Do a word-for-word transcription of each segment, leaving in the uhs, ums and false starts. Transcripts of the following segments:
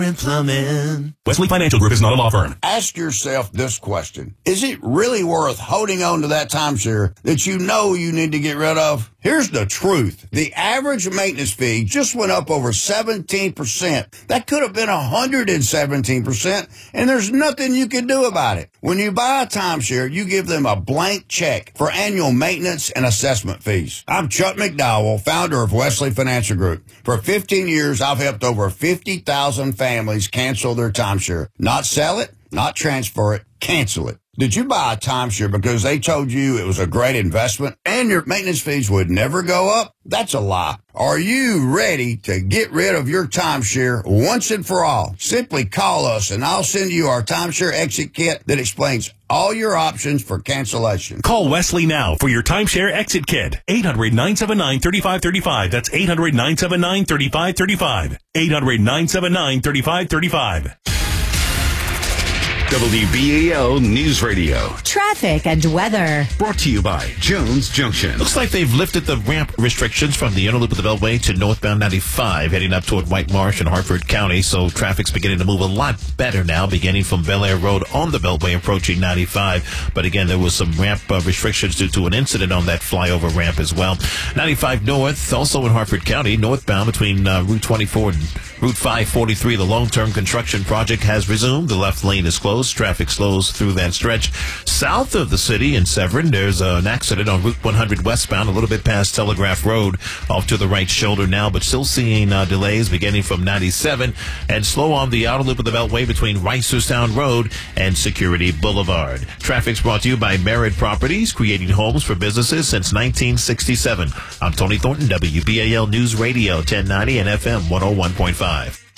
and plumbing. Wesley Financial Group is not a law firm. Ask yourself this question. Is it really worth holding on to that timeshare that you know you need to get rid of? Here's the truth. The average maintenance fee just went up over seventeen percent. That could have been one hundred seventeen percent, and there's nothing you can do about it. When you buy a timeshare, you give them a blank check for annual maintenance and assessment fees. I'm Chuck McDowell, founder of Wesley Financial Group. For fifteen years, I've helped over fifty thousand families cancel their timeshare. Not sell it, not transfer it, cancel it. Did you buy a timeshare because they told you it was a great investment and your maintenance fees would never go up? That's a lie. Are you ready to get rid of your timeshare once and for all? Simply call us and I'll send you our timeshare exit kit that explains all your options for cancellation. Call Wesley now for your timeshare exit kit. eight hundred, nine seven nine, three five three five. That's eight hundred, nine seven nine, three five three five. eight hundred, nine seven nine, three five three five. W B A L News Radio. Traffic and weather. Brought to you by Jones Junction. Looks like they've lifted the ramp restrictions from the inner loop of the Beltway to northbound ninety-five, heading up toward White Marsh and Hartford County. So traffic's beginning to move a lot better now, beginning from Bel Air Road on the Beltway approaching ninety-five. But again, there was some ramp uh, restrictions due to an incident on that flyover ramp as well. ninety-five north, also in Hartford County, northbound between uh, Route twenty-four and Route five forty-three. The long-term construction project has resumed. The left lane is closed. Traffic slows through that stretch. South of the city in Severn, there's uh, an accident on Route one hundred westbound, a little bit past Telegraph Road, off to the right shoulder now, but still seeing uh, delays beginning from ninety-seven, and slow on the outer loop of the Beltway between Reisterstown Road and Security Boulevard. Traffic's brought to you by Merit Properties, creating homes for businesses since nineteen sixty-seven. I'm Tony Thornton, W B A L News Radio, ten ninety and F M one oh one point five.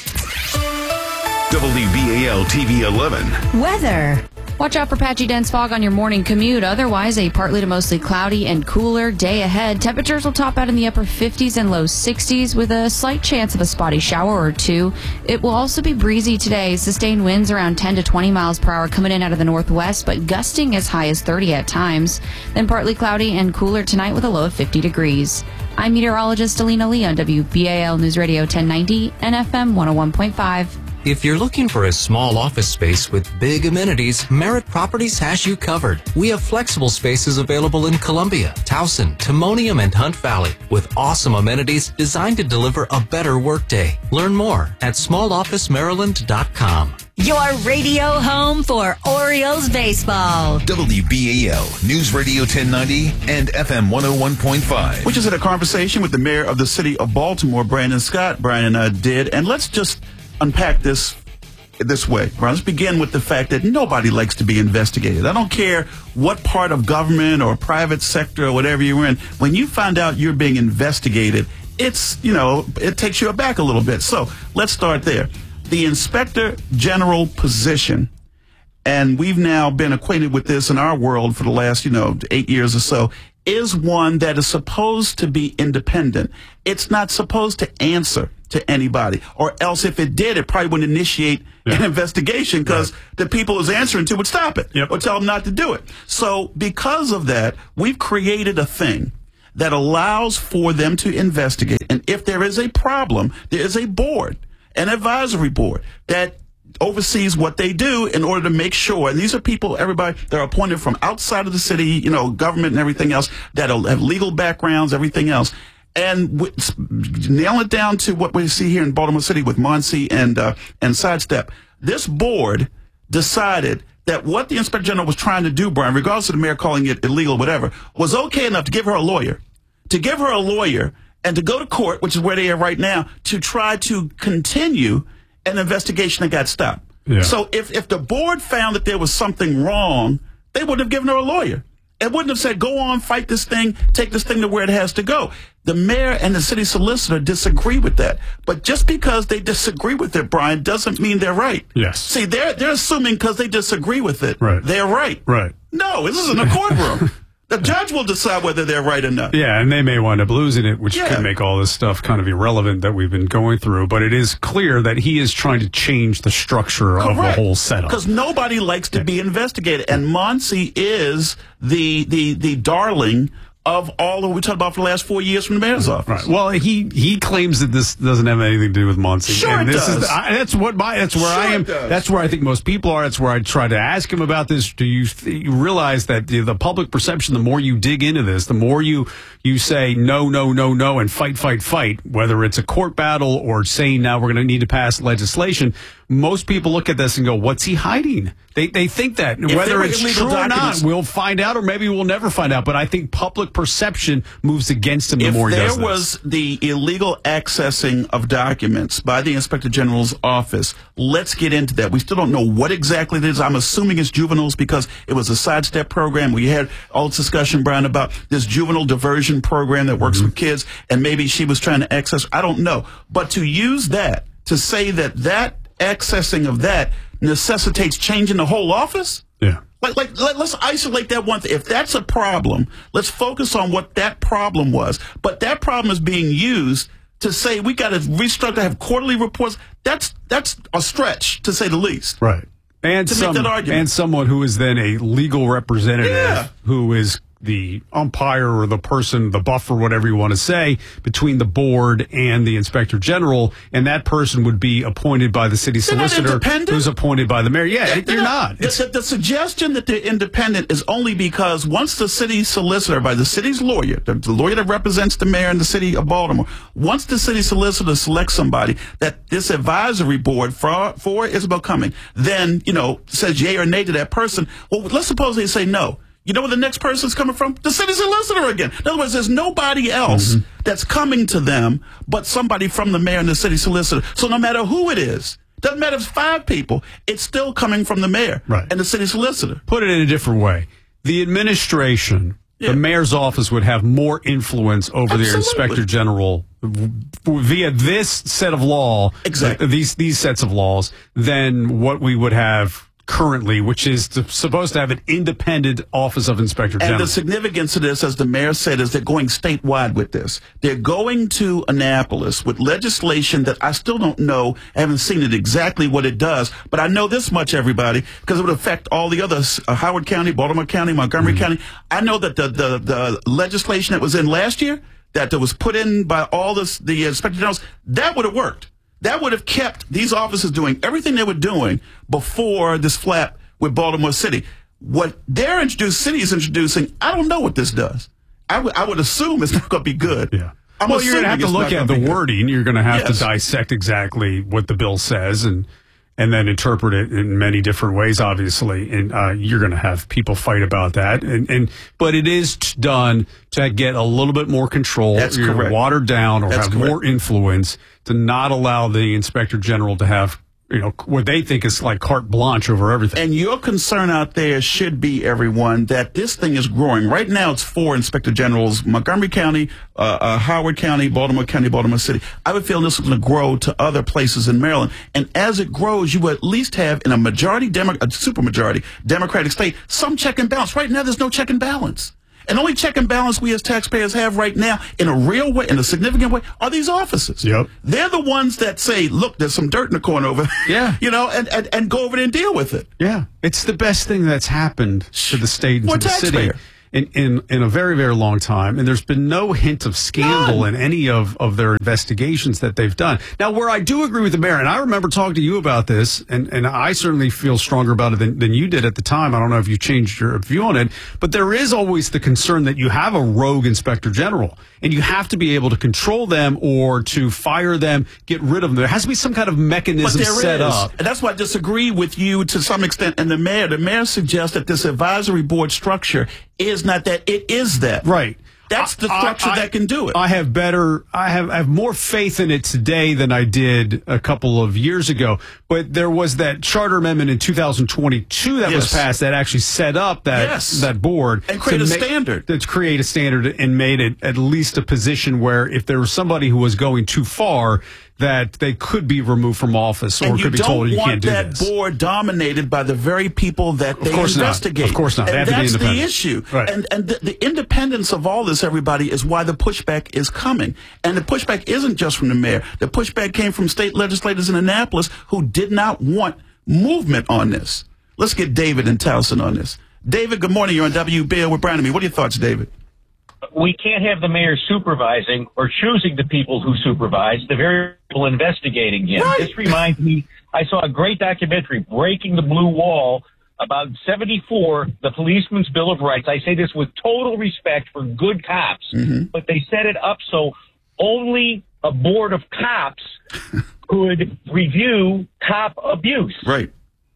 W B A L T V eleven. Weather. Watch out for patchy dense fog on your morning commute. Otherwise, a partly to mostly cloudy and cooler day ahead. Temperatures will top out in the upper fifties and low sixties with a slight chance of a spotty shower or two. It will also be breezy today. Sustained winds around ten to twenty miles per hour coming in out of the northwest, but gusting as high as thirty at times. Then partly cloudy and cooler tonight with a low of fifty degrees. I'm meteorologist Alina Lee on W B A L News Radio ten ninety and F M one oh one point five. If you're looking for a small office space with big amenities, Merit Properties has you covered. We have flexible spaces available in Columbia, Towson, Timonium, and Hunt Valley with awesome amenities designed to deliver a better workday. Learn more at small office maryland dot com. Your radio home for Orioles baseball. W B A L News Radio ten ninety and F M one oh one point five. We just had a conversation with the mayor of the city of Baltimore, Brandon Scott. Brian and I did, and let's just unpack this this way. Let's begin with the fact that nobody likes to be investigated. I don't care what part of government or private sector or whatever you're in. When you find out you're being investigated, it's, you know, it takes you aback a little bit. So let's start there. The Inspector General position, and we've now been acquainted with this in our world for the last, you know, eight years or so, is one that is supposed to be independent. It's not supposed to answer to anybody, or else if it did, it probably wouldn't initiate yeah. an investigation because right. the people it's answering to would stop it yep. or tell them not to do it. So because of that, we've created a thing that allows for them to investigate. And if there is a problem, there is a board, an advisory board that oversees what they do in order to make sure, and these are people, everybody, that are appointed from outside of the city, you know, government and everything else, that have legal backgrounds, everything else. And w- nail it down to what we see here in Baltimore City with Muncie and uh, and Sidestep. This board decided that what the Inspector General was trying to do, Brian, regardless of the mayor calling it illegal, whatever, was okay enough to give her a lawyer, to give her a lawyer and to go to court, which is where they are right now, to try to continue an investigation that got stopped. Yeah. So if, if the board found that there was something wrong, they would have given her a lawyer. It wouldn't have said, go on, fight this thing, take this thing to where it has to go. The mayor and the city solicitor disagree with that. But just because they disagree with it, Brian, doesn't mean they're right. Yes. See, they're, they're assuming because they disagree with it, right. they're right. Right. No, this isn't a courtroom. The judge will decide whether they're right or not. Yeah, and they may wind up losing it, which yeah. could make all this stuff kind of irrelevant that we've been going through. But it is clear that he is trying to change the structure Correct. of the whole setup. Because nobody likes to yeah. be investigated. And Muncie is the, the, the darling of all that we talked about for the last four years from the mayor's office. Right. Well, he he claims that this doesn't have anything to do with Muncie. Sure and it this does. Is, I, that's what my that's where Sure I am. it does. That's where I think most people are. That's where I try to ask him about this. Do you, th- you realize that the, the public perception? The more you dig into this, the more you you say no, no, no, no, and fight, fight, fight. Whether it's a court battle or saying now we're going to need to pass legislation. Most people look at this and go, "What's he hiding?" They they think that If whether there it's were true illegal or not, documents- we'll find out, or maybe we'll never find out. But I think public perception moves against him the If more he there does this. was the illegal accessing of documents by the Inspector General's office, let's get into that. We still don't know what exactly it is. I'm assuming it's juveniles because it was a sidestep program. We had all this discussion, Brian, about this juvenile diversion program that works Mm-hmm. with kids, and maybe she was trying to access. I don't know. But to use that, to say that that accessing of that necessitates changing the whole office? Yeah. Like, like let, let's isolate that one thing. If that's a problem, let's focus on what that problem was. But that problem is being used to say we got to restructure, have quarterly reports. That's that's a stretch, to say the least. Right. And To make some, that argument. and someone who is then a legal representative Yeah. who is the umpire or the person, the buffer, whatever you want to say, between the board and the inspector general, and that person would be appointed by the city They're not solicitor, independent. who's appointed by the mayor. Yeah, They're you're not. The, It's- the, the suggestion that they're independent is only because once the city solicitor, by the city's lawyer, the, the lawyer that represents the mayor in the city of Baltimore, once the city solicitor selects somebody that this advisory board for, for Isabel Cumming, then, you know, says yay or nay to that person. Well, let's suppose they say no. You know where the next person's coming from? The city solicitor again. In other words, there's nobody else Mm-hmm. that's coming to them but somebody from the mayor and the city solicitor. So no matter who it is, doesn't matter if it's five people, it's still coming from the mayor Right. and the city solicitor. Put it in a different way. The administration, Yeah. the mayor's office would have more influence over the Absolutely. inspector general v- via this set of law, Exactly. uh, these these sets of laws, than what we would have currently, which is to, supposed to have an independent office of inspector And general. the significance of this, as the mayor said, is they're going statewide with this. They're going to Annapolis with legislation that I still don't know. I haven't seen it exactly what it does, but I know this much, everybody, because it would affect all the others, uh, Howard County, Baltimore County, Montgomery Mm-hmm. County. I know that the, the, the legislation that was in last year, that, that was put in by all this, the inspector generals, that would have worked. That would have kept these officers doing everything they were doing before this flap with Baltimore City. What they're introduced, city is introducing, I don't know what this does. I would I would assume it's not going to be good. Yeah. I'm well, you're going to have to assuming look it's not at the gonna be good. wording. You're going to have Yes. to dissect exactly what the bill says and and then interpret it in many different ways, obviously. And uh, you're going to have people fight about that. And, and but it is t- done to get a little bit more control. That's you're correct. Watered down or That's have correct. more influence to not allow the inspector general to have, you know, what they think is like carte blanche over everything. And your concern out there should be, everyone, that this thing is growing. Right now, it's four inspector generals: Montgomery County, uh, uh, Howard County, Baltimore County, Baltimore City. I would feel this is going to grow to other places in Maryland. And as it grows, you will at least have, in a majority, Demo- a supermajority Democratic state, some check and balance. Right now, there's no check and balance. And only check and balance we as taxpayers have right now, in a real way, in a significant way, are these officers. Yep. They're the ones that say, look, there's some dirt in the corner over there. Yeah. You know, and, and, and go over there and deal with it. Yeah, it's the best thing that's happened to the state and For to the city taxpayer. in, in in a very, very long time. And there's been no hint of scandal None. in any of, of their investigations that they've done. Now, where I do agree with the mayor, and I remember talking to you about this, and, and I certainly feel stronger about it than, than you did at the time. I don't know if you changed your view on it, but there is always the concern that you have a rogue inspector general, and you have to be able to control them or to fire them, get rid of them. There has to be some kind of But mechanism there set is. up. And that's why I disagree with you to some extent. And the mayor, the mayor suggests that this advisory board structure is not that. It is that. Right. That's the I- structure I- that can do it. I have better, I have, I have more faith in it today than I did a couple of years ago. But there was that charter amendment in two thousand twenty-two that was Yes. passed that actually set up that Yes. that board And create to a make- standard. To create a standard and made it at least a position where if there was somebody who was going too far, that they could be removed from office or and you could be don't told you want can't do that this. board dominated by the very people that they course not. investigate. Of course not. They And have to be that's the independent. issue. Right. And and the, the independence of all this, everybody, is why the pushback is coming. And the pushback isn't just from the mayor. The pushback came from state legislators in Annapolis who did not want movement on this. Let's get David in Towson on this. David, good morning. You're on W B L with Brian and me. What are your thoughts, David? we can't have the mayor supervising or choosing the people who supervise, the very people investigating him. Right. This reminds me, I saw a great documentary, Breaking the Blue Wall, about seventy-four, the Policeman's Bill of Rights. I say this with total respect for good cops, mm-hmm. but they set it up so only a board of cops could review cop abuse. Right.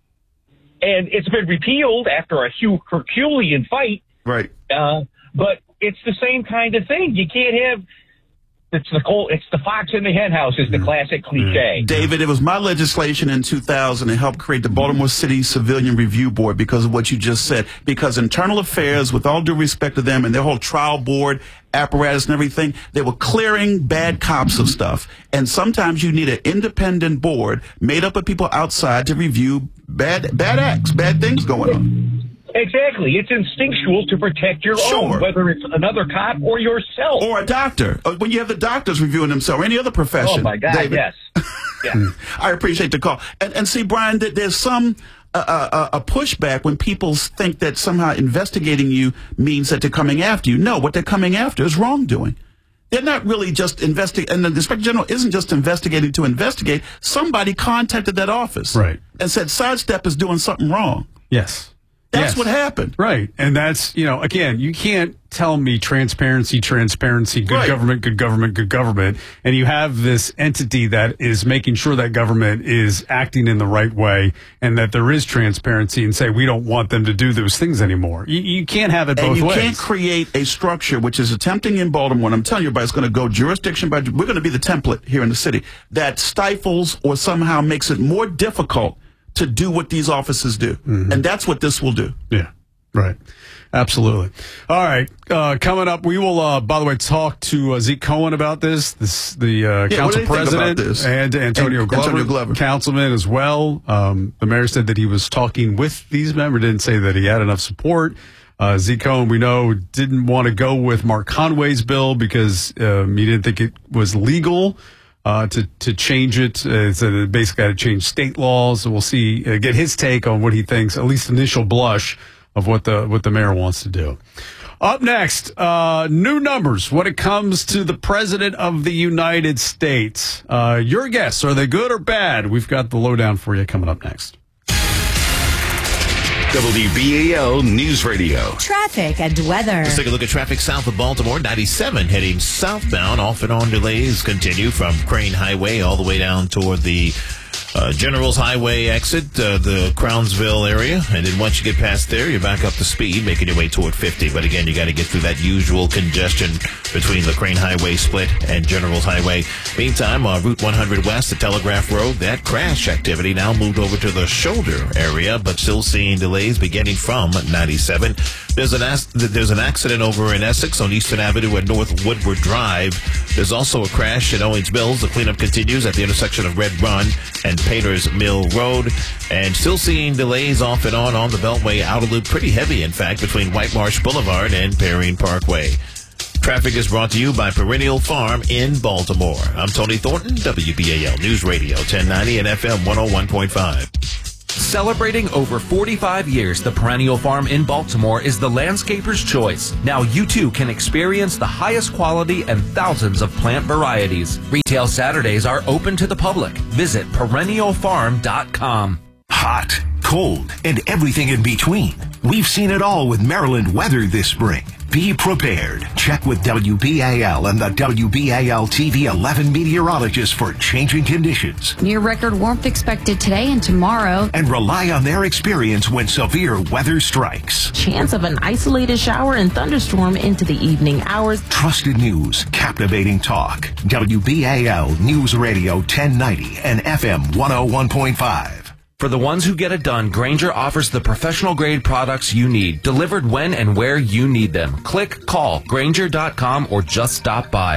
And it's been repealed after a Hugh Herculean fight. Right. Uh, but it's the same kind of thing. You can't have it's the cold, it's the fox in the hen house is the classic cliche. David, it was my legislation in two thousand that helped create the Baltimore City Civilian Review Board because of what you just said. Because Internal Affairs, with all due respect to them and their whole trial board apparatus and everything, they were clearing bad cops of stuff. And sometimes you need an independent board made up of people outside to review bad bad acts, bad things going on. Exactly. It's instinctual to protect your sure. own, whether it's another cop or yourself. Or a doctor. When you have the doctors reviewing themselves, or any other profession. Oh, my God, David. yes. Yeah. I appreciate the call. And, and see, Brian, there's some uh, uh, a pushback when people think that somehow investigating you means that they're coming after you. No, what they're coming after is wrongdoing. They're not really just investigating, and the Inspector General isn't just investigating to investigate. Somebody contacted that office right. and said Sidestep is doing something wrong. Yes. That's yes. what happened. Right. And that's, you know, again, you can't tell me transparency, transparency, good right. government, good government, good government. And you have this entity that is making sure that government is acting in the right way and that there is transparency and say, we don't want them to do those things anymore. You, you can't have it both ways. And you ways. can't create a structure which is attempting in Baltimore, and I'm telling you, everybody, it's going to go jurisdiction by, we're going to be the template here in the city, that stifles or somehow makes it more difficult to do what these offices do. Mm-hmm. And that's what this will do. Yeah, right. Absolutely. All right. Uh, coming up, we will, uh, by the way, talk to uh, Zeke Cohen about this, this the uh, yeah, council president, this? and Antonio, and, Glover, Antonio Glover, councilman as well. Um, the mayor said that he was talking with these members, didn't say that he had enough support. Uh, Zeke Cohen, we know, didn't want to go with Mark Conway's bill because um, he didn't think it was legal. Uh, to, to change it. Uh, so they basically got to change state laws. So we'll see, uh, get his take on what he thinks, at least initial blush of what the, what the mayor wants to do. Up next, uh, new numbers when it comes to the president of the United States. Uh, your guess, are they good or bad? We've got the lowdown for you coming up next. W B A L News Radio. Traffic and weather. Let's take a look at traffic south of Baltimore. ninety-seven heading southbound. Off and on delays continue from Crane Highway all the way down toward the uh, Generals Highway exit, uh, the Crownsville area. And then once you get past there, you're back up to speed, making your way toward fifty. But again, you got to get through that usual congestion between the Crane Highway split and Generals Highway. Meantime, uh, Route one hundred West, the Telegraph Road, that crash activity now moved over to the shoulder area, but still seeing delays beginning from ninety-seven. There's an as- there's an accident over in Essex on Eastern Avenue and North Woodward Drive. There's also a crash at Owings Mills. The cleanup continues at the intersection of Red Run and Painters Mill Road. And still seeing delays off and on on the Beltway outer loop, pretty heavy, in fact, between White Marsh Boulevard and Perrine Parkway. Traffic is brought to you by Perennial Farm in Baltimore. I'm Tony Thornton, W B A L News Radio, ten ninety and F M one oh one point five. Celebrating over forty-five years, the Perennial Farm in Baltimore is the landscaper's choice. Now you too can experience the highest quality and thousands of plant varieties. Retail Saturdays are open to the public. Visit perennial farm dot com. Hot, cold, and everything in between. We've seen it all with Maryland weather this spring. Be prepared. Check with W B A L and the W B A L T V eleven meteorologists for changing conditions. Near record warmth expected today and tomorrow. And rely on their experience when severe weather strikes. Chance of an isolated shower and thunderstorm into the evening hours. Trusted news, captivating talk. W B A L News Radio ten ninety and F M one oh one point five. For the ones who get it done, Grainger offers the professional-grade products you need, delivered when and where you need them. Click, call, Grainger dot com, or just stop by.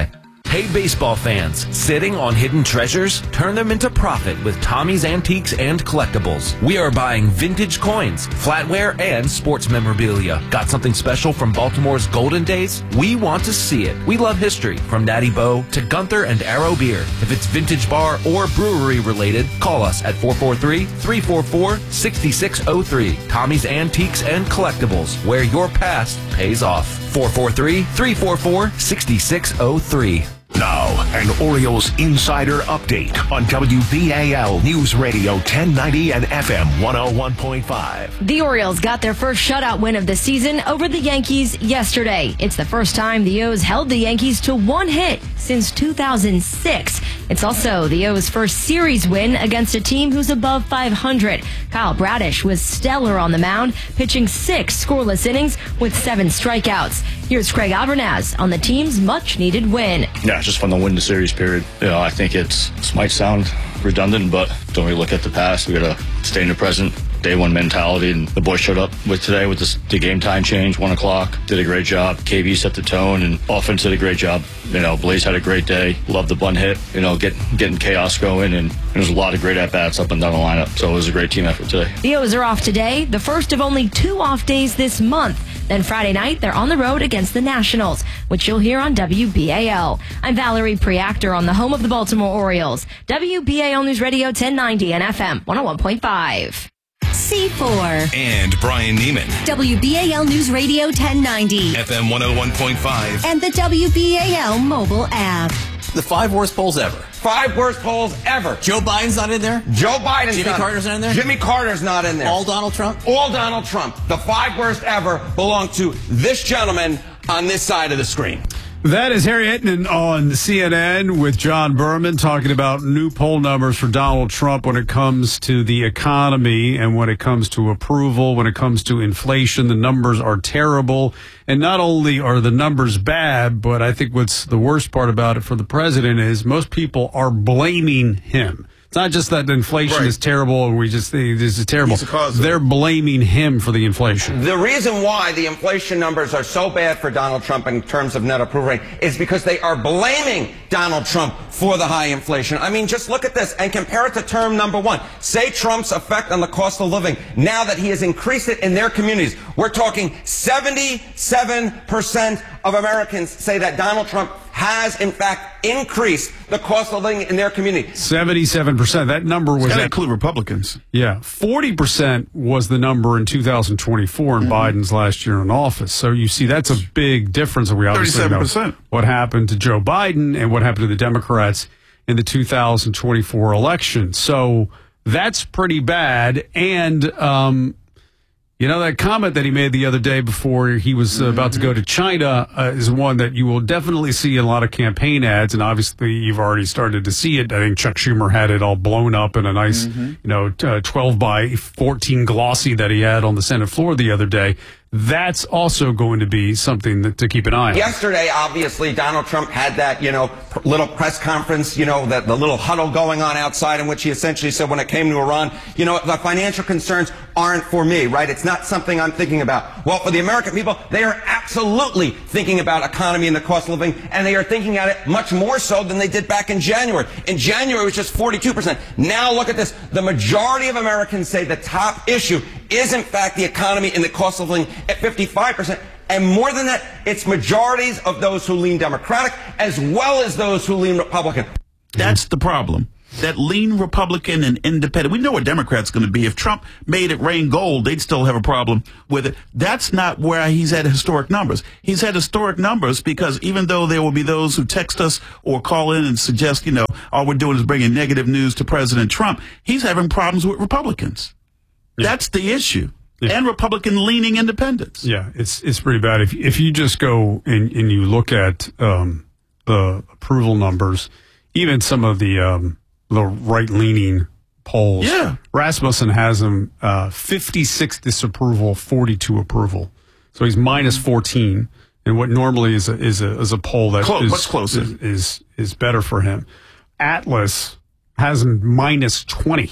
Hey baseball fans, sitting on hidden treasures? Turn them into profit with Tommy's Antiques and Collectibles. We are buying vintage coins, flatware, and sports memorabilia. Got something special from Baltimore's golden days? We want to see it. We love history, from Natty Boh to Gunther and Arrow Beer. If it's vintage bar or brewery related, call us at four four three, three four four, six six zero three. Tommy's Antiques and Collectibles, where your past pays off. four four three, three four four, six six zero three. Now, an Orioles Insider Update on W B A L News Radio ten ninety and F M one oh one point five. The Orioles got their first shutout win of the season over the Yankees yesterday. It's the first time the O's held the Yankees to one hit since two thousand six. It's also the O's first series win against a team who's above five hundred. Kyle Bradish was stellar on the mound, pitching six scoreless innings with seven strikeouts. Here's Craig Alvarez on the team's much-needed win. Yeah, it's just fun to win the series, period. You know, I think it's, this might sound redundant, but don't we look at the past? We got to stay in the present. Day one mentality, and the boys showed up with today with this, the game time change, one o'clock. Did a great job. K V set the tone, and offense did a great job. You know, Blaze had a great day. Loved the bunt hit. You know, get, getting chaos going, and there's a lot of great at bats up and down the lineup. So it was a great team effort today. The O's are off today, the first of only two off days this month. Then Friday night, they're on the road against the Nationals, which you'll hear on W B A L. I'm Valerie Preactor on the home of the Baltimore Orioles. W B A L News Radio ten ninety and F M one oh one point five. C four. And Brian Neiman. W B A L News Radio ten ninety. F M one oh one point five. And the W B A L mobile app. The five worst polls ever. Five worst polls ever. Joe Biden's not in there? Joe Biden's Jimmy not Carter's not in there? Jimmy Carter's not in there. All Donald Trump? All Donald Trump. The five worst ever belong to this gentleman on this side of the screen. That is Harry Ettinen on C N N with John Berman talking about new poll numbers for Donald Trump when it comes to the economy and when it comes to approval, when it comes to inflation. The numbers are terrible. And not only are the numbers bad, but I think what's the worst part about it for the president is most people are blaming him. It's not just that the inflation right. is terrible and we just think this is terrible. He's the cause of They're it. blaming him for the inflation. The reason why the inflation numbers are so bad for Donald Trump in terms of net approval rate is because they are blaming Donald Trump for the high inflation. I mean, just look at this and compare it to term number one. Say Trump's effect on the cost of living now that he has increased it in their communities. We're talking seventy-seven percent of Americans say that Donald Trump has, in fact, increased the cost of living in their community. seventy-seven percent. That number was... That include Republicans. Yeah. forty percent was the number in two thousand twenty-four in mm-hmm. Biden's last year in office. So you see, that's a big difference. And we obviously thirty-seven percent. know what happened to Joe Biden and what happened to the Democrats in the two thousand twenty-four election. So that's pretty bad. And, um, you know, that comment that he made the other day before he was uh, about to go to China uh, is one that you will definitely see in a lot of campaign ads. And obviously, you've already started to see it. I think Chuck Schumer had it all blown up in a nice, mm-hmm. you know, uh, twelve by fourteen glossy that he had on the Senate floor the other day. That's also going to be something that, to keep an eye on. Yesterday, obviously, Donald Trump had that, you know, pr- little press conference, you know, that the little huddle going on outside in which he essentially said when it came to Iran, you know, the financial concerns aren't for me, right? It's not something I'm thinking about. Well, for the American people, they are absolutely thinking about economy and the cost of living, and they are thinking at it much more so than they did back in January. In January, it was just forty-two percent. Now look at this. The majority of Americans say the top issue is, in fact, the economy and the cost of living at fifty-five percent. And more than that, it's majorities of those who lean Democratic as well as those who lean Republican. That's the problem. That lean Republican and independent. We know what Democrats going to be. If Trump made it rain gold, they'd still have a problem with it. That's not where he's had historic numbers. He's had historic numbers because even though there will be those who text us or call in and suggest, you know, all we're doing is bringing negative news to President Trump, he's having problems with Republicans. Yeah. That's the issue. Yeah. And Republican-leaning independents. Yeah, it's it's pretty bad. If if you just go and, and you look at um, the approval numbers, even some of the um, the right-leaning polls, yeah. Rasmussen has him uh, fifty-six disapproval, forty-two approval. So he's minus fourteen, and what normally is a, is a, is a poll that Close. is, What's closer? Is, is is better for him. Atlas has him minus twenty.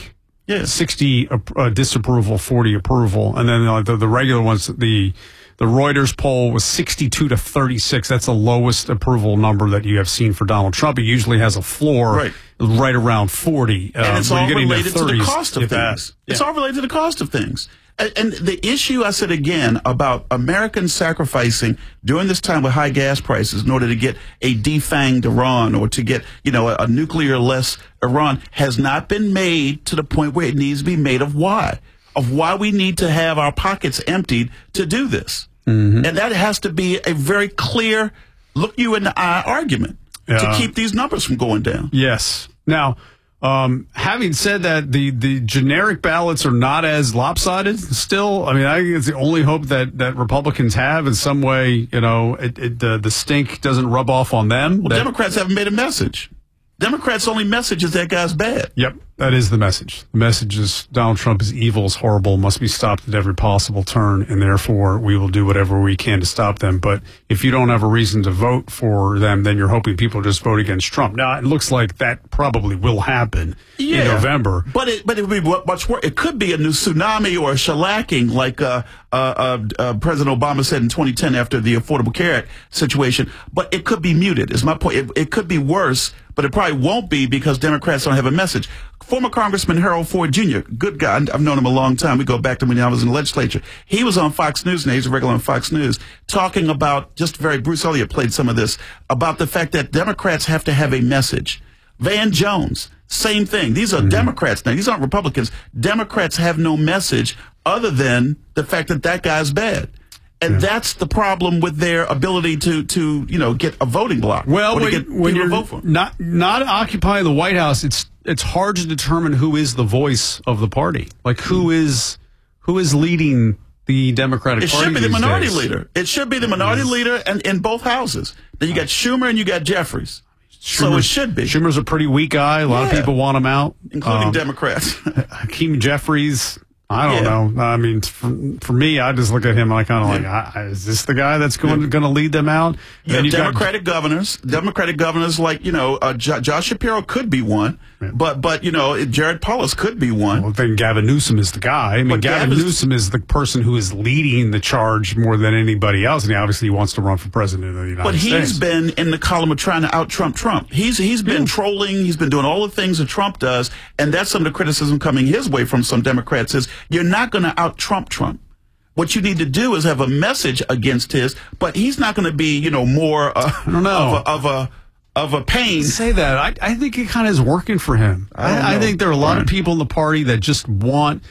Yeah. sixty uh, disapproval, forty approval. And then uh, the, the regular ones, the the Reuters poll was sixty-two to thirty-six. That's the lowest approval number that you have seen for Donald Trump. He usually has a floor right, right around forty. And um, it's all related to the thirties, cost of things. Yeah. It's all related to the cost of things. And, and the issue, I said again, about Americans sacrificing during this time with high gas prices in order to get a defanged Iran or to get, you know, a, a nuclear-less Iran has not been made to the point where it needs to be made of why. Of why we need to have our pockets emptied to do this. Mm-hmm. And that has to be a very clear, look you in the eye argument yeah. to keep these numbers from going down. Yes. Now, um, having said that, the, the generic ballots are not as lopsided still. I mean, I think it's the only hope that, that Republicans have in some way, you know, it, it, uh, the stink doesn't rub off on them. Well, that, Democrats haven't made a message. Democrats' only message is that guy's bad. Yep, that is the message. The message is Donald Trump is evil, is horrible, must be stopped at every possible turn, and therefore we will do whatever we can to stop them. But if you don't have a reason to vote for them, then you're hoping people just vote against Trump. Now, it looks like that probably will happen yeah, in November. But it, but it would be much worse. It could be a new tsunami or a shellacking like uh, uh, uh, uh, President Obama said in twenty ten after the Affordable Care Act situation. But it could be muted, is my point. It, it could be worse, but it probably won't be because Democrats don't have a message. Former Congressman Harold Ford Junior, good guy. I've known him a long time. We go back to when I was in the legislature. He was on Fox News, and he's a regular on Fox News, talking about, just very, Bruce Elliott played some of this, about the fact that Democrats have to have a message. Van Jones, same thing. These are mm-hmm. Democrats now. These aren't Republicans. Democrats have no message other than the fact that that guy's bad. And yeah. that's the problem with their ability to, to you know, get a voting block. Well, or to when, get when you're vote for. not not occupying the White House, it's it's hard to determine who is the voice of the party. Like who is who is leading the Democratic it Party. It should be the minority days. leader. It should be the minority yes. leader, and in both houses. Then you got Schumer and you got Jeffries. So it should be. Schumer's a pretty weak guy. A lot yeah. of people want him out, including um, Democrats. Hakeem Jeffries. I don't yeah. know. I mean, for, for me, I just look at him and I kind of yeah. like, I, is this the guy that's going, yeah. going to lead them out? You have Democratic got, governors, Democratic governors like, you know, uh, J- Josh Shapiro could be one, yeah. but, but you know, Jared Polis could be one. Well, then Gavin Newsom is the guy. I mean, but Gavin Gavin's, Newsom is the person who is leading the charge more than anybody else, and he obviously wants to run for president of the United but States. But he's been in the column of trying to out-Trump Trump. He's He's been yeah. trolling, he's been doing all the things that Trump does, and that's some of the criticism coming his way from some Democrats is, you're not going to out-Trump Trump. What you need to do is have a message against his, but he's not going to be, you know, more uh, I don't know. of a, of a of a pain. Say that. I, I think it kind of is working for him. I, I, I think there are a lot right. of people in the party that just want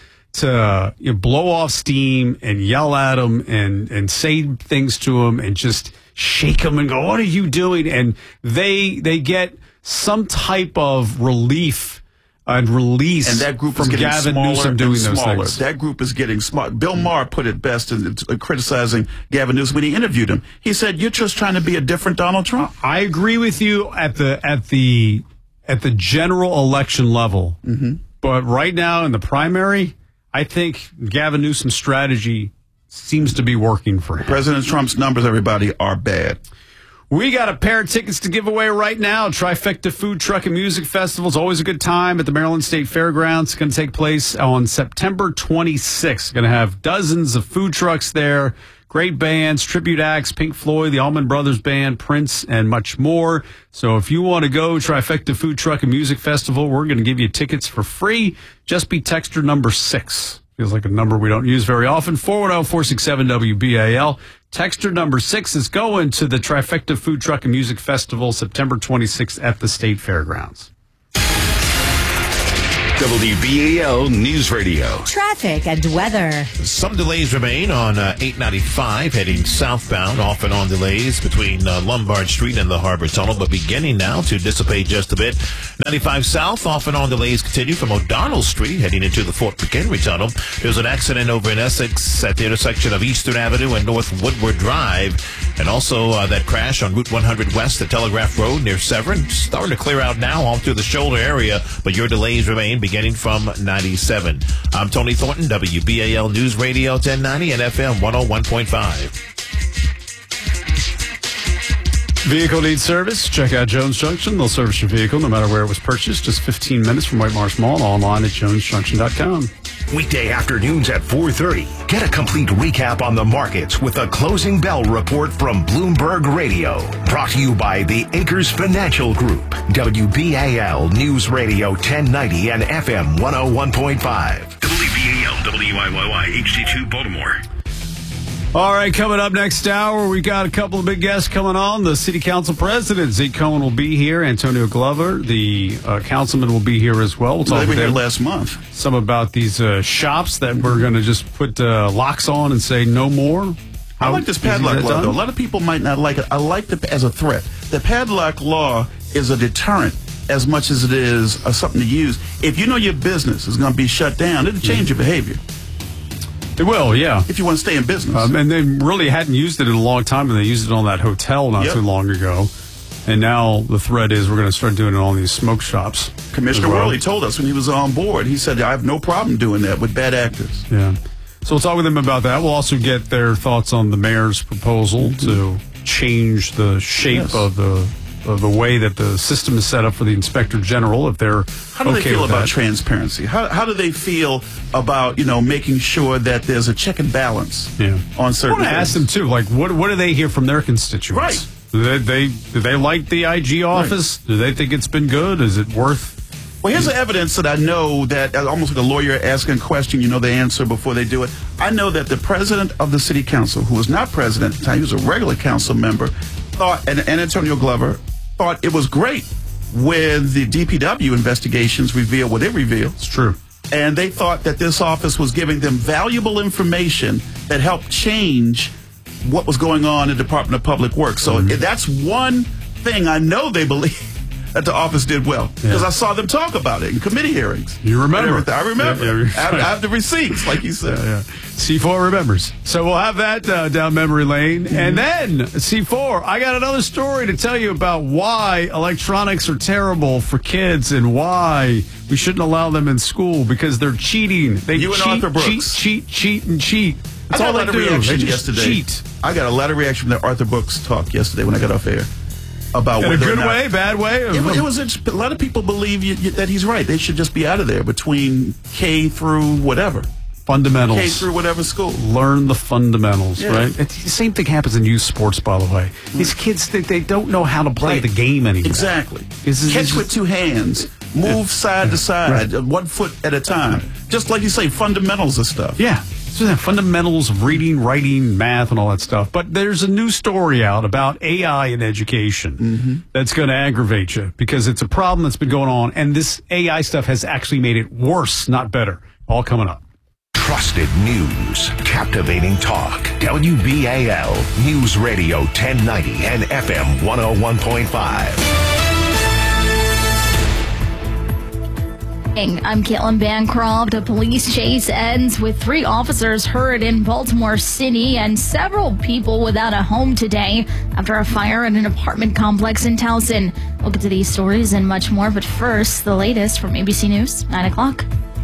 to you know, blow off steam and yell at him and, and say things to him and just shake him and go, what are you doing? And they they get some type of relief and release and that group from is getting Gavin smaller Newsom doing and those smaller. things. That group is getting smart. Bill Maher put it best in uh, criticizing Gavin Newsom when he interviewed him. He said, "You're just trying to be a different Donald Trump." I agree with you at the at the at the general election level, mm-hmm. but right now in the primary, I think Gavin Newsom's strategy seems to be working for him. President Trump's numbers, everybody, are bad. We got a pair of tickets to give away right now. Trifecta Food Truck and Music Festival is always a good time at the Maryland State Fairgrounds. It's going to take place on September twenty-sixth. Going to have dozens of food trucks there, great bands, tribute acts, Pink Floyd, the Allman Brothers Band, Prince, and much more. So if you want to go Trifecta Food Truck and Music Festival, we're going to give you tickets for free. Just be texter number six. Feels like a number we don't use very often. four one zero, four six seven, W B A L. Texter number six is going to the Trifecta Food Truck and Music Festival, September twenty-sixth at the State Fairgrounds. W B A L News Radio. Traffic and weather. Some delays remain on uh, eight ninety-five heading southbound, off and on delays between uh, Lombard Street and the Harbor Tunnel, but beginning now to dissipate just a bit. ninety-five south, off and on delays continue from O'Donnell Street heading into the Fort McHenry Tunnel. There's an accident over in Essex at the intersection of Eastern Avenue and North Woodward Drive. And also uh, that crash on Route one hundred West at Telegraph Road near Severn. Starting to clear out now off through the shoulder area, but your delays remain beginning from ninety-seven. I'm Tony Thornton, W B A L News Radio ten ninety and F M one oh one point five. Vehicle needs service? Check out Jones Junction. They'll service your vehicle no matter where it was purchased. Just fifteen minutes from White Marsh Mall. Online at jones junction dot com. Weekday afternoons at four thirty. Get a complete recap on the markets with a closing bell report from Bloomberg Radio. Brought to you by the Acres Financial Group. W B A L News Radio ten ninety and F M one oh one point five. W B A L W I Y Y H D two Baltimore. All right, coming up next hour, we got a couple of big guests coming on. The City Council President, Zeke Cohen, will be here. Antonio Glover, the uh, councilman, will be here as well. We'll talk they were with here them last month. Some about these uh, shops that we're going to just put uh, locks on and say no more. I How like this easy padlock is that law, done? though. A lot of people might not like it. I like it as a threat. The padlock law is a deterrent as much as it is uh, something to use. If you know your business is going to be shut down, it'll change your behavior. It will, yeah. If you want to stay in business. Um, and they really hadn't used it in a long time, and they used it on that hotel not Yep. too long ago. And now the threat is we're going to start doing it on these smoke shops. Commissioner as well. Worley told us when he was on board, he said, I have no problem doing that with bad actors. Yeah. So we'll talk with them about that. We'll also get their thoughts on the mayor's proposal Mm-hmm. to change the shape Yes. of the of the way that the system is set up for the inspector general. If they're How do okay they feel with about that. transparency? How, how do they feel about, you know, making sure that there's a check and balance Yeah. on I certain want to ask them too, like what what do they hear from their constituents? Right. Do they, they do they like the I G office? Do they think it's been good? Is it worth? Well, here's the evidence that I know that, uh, almost like a lawyer asking a question, you know the answer before they do it. I know that the president of the city council, who was not president at the time, he was a regular council member, thought, and, and Antonio Glover, thought it was great when the D P W investigations revealed what it revealed. It's true. And they thought that this office was giving them valuable information that helped change what was going on in the Department of Public Works. So Mm-hmm. that's one thing I know they believe that the office did well, because Yeah. I saw them talk about it in committee hearings. You remember. And everything. I remember. Yeah, yeah, I, have, right. I have the receipts, like you said. Yeah, yeah. C four remembers. So we'll have that uh, down memory lane. Mm-hmm. And then, C four, I got another story to tell you about why electronics are terrible for kids and why we shouldn't allow them in school, because they're cheating. They You and cheat, Arthur Brooks. cheat, cheat, cheat, and cheat. That's I got all a they lot of do. reaction They just yesterday. cheat. I got a lot of reaction from the Arthur Brooks talk yesterday when I got off air about In a whether or good not- way, bad way? It, wa- it was a lot of people believe you, you, that he's right. They should just be out of there between K through whatever. Fundamentals. K through whatever school. Learn the fundamentals, Yeah. right? It's, the same thing happens in youth sports, by the way. These kids, they, they don't know how to play Right. the game anymore. Exactly. This is- Catch this is- with two hands. Move side to side, Right. uh, one foot at a time. Just like you say, fundamentals of stuff. Yeah. So the fundamentals of reading, writing, math, and all that stuff. But there's a new story out about A I in education Mm-hmm. that's going to aggravate you, because it's a problem that's been going on. And this A I stuff has actually made it worse, not better. All coming up. Trusted news, captivating talk. W B A L News Radio ten ninety and F M one oh one point five. I'm Caitlin Bancroft. A police chase ends with three officers hurt in Baltimore City and several people without a home today after a fire at an apartment complex in Towson. We'll get to these stories and much more, but first, the latest from A B C News, nine o'clock.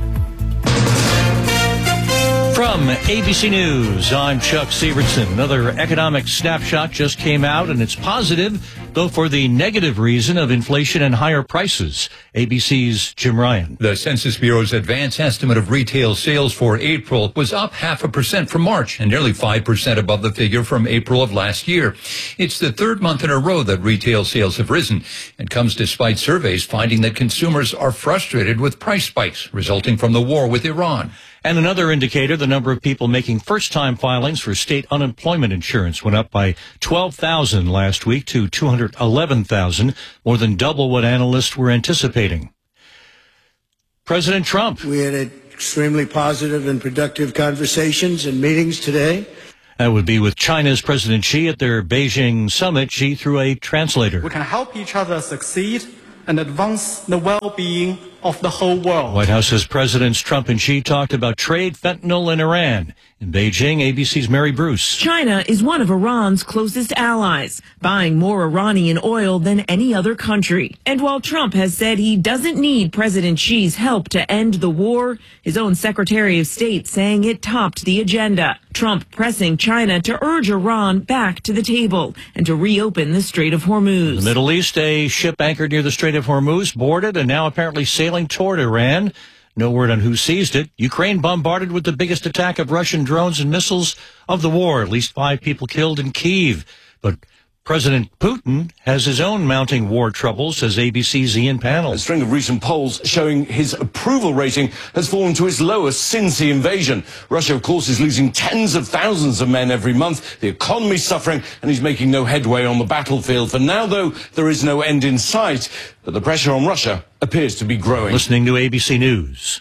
From A B C News, I'm Chuck Severson. Another economic snapshot just came out, and it's positive, though for the negative reason of inflation and higher prices. A B C's Jim Ryan. The Census Bureau's advance estimate of retail sales for April was up half a percent from March and nearly five percent above the figure from April of last year. It's the third month in a row that retail sales have risen, and comes despite surveys finding that consumers are frustrated with price spikes resulting from the war with Iran. And another indicator, the number of people making first-time filings for state unemployment insurance went up by twelve thousand last week to two hundred eleven thousand, more than double what analysts were anticipating. President Trump. We had extremely positive and productive conversations and meetings today. That would be with China's President Xi at their Beijing summit, Xi through a translator. We can help each other succeed and advance the well-being of the whole world. White House says Presidents Trump and Xi talked about trade, fentanyl, and Iran. In Beijing, A B C's Mary Bruce. China is one of Iran's closest allies, buying more Iranian oil than any other country. And while Trump has said he doesn't need President Xi's help to end the war, his own Secretary of State saying it topped the agenda. Trump pressing China to urge Iran back to the table and to reopen the Strait of Hormuz. In the Middle East, a ship anchored near the Strait of Hormuz boarded and now apparently sailing toward Iran. No word on who seized it. Ukraine bombarded with the biggest attack of Russian drones and missiles of the war. At least five people killed in Kyiv. But President Putin has his own mounting war troubles, says A B C's Ian Panel. A string of recent polls showing his approval rating has fallen to its lowest since the invasion. Russia, of course, is losing tens of thousands of men every month. The economy's suffering, and he's making no headway on the battlefield. For now, though, there is no end in sight. But the pressure on Russia appears to be growing. Listening to A B C News.